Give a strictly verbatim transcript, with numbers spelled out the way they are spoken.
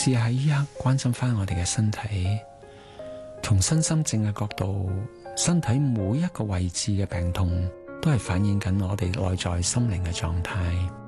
試下依刻關心翻我哋嘅身體，從身心症嘅角度，身體每一個位置嘅病痛都係反映緊我哋內在心靈嘅狀態。